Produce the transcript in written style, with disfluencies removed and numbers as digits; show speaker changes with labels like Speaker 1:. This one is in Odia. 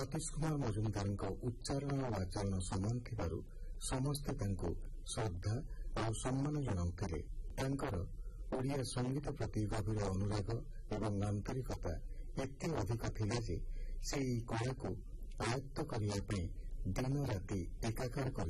Speaker 1: ସତୀଶ କୁମାର ମଜୁମଦାରଙ୍କ ଉଚ୍ଚାରଣ ଓ ଆଚରଣ ସମାନ ଥିବାରୁ ସମସ୍ତେ ତାଙ୍କୁ ଶ୍ରଦ୍ଧା ଓ ସମ୍ମାନ ଜଣାଉଥିଲେ। ତାଙ୍କର ଓଡ଼ିଆ ସଙ୍ଗୀତ ପ୍ରତି ଗଭୀର ଅନୁରାଗ ଏବଂ ଆନ୍ତରିକତା ଏତେ ଅଧିକ ଥିଲା ଯେ ସେ ଏହି କଳାକୁ ଆୟତ୍ତ କରିବା ପାଇଁ ଦିନ ରାତି ଏକାକାର କରି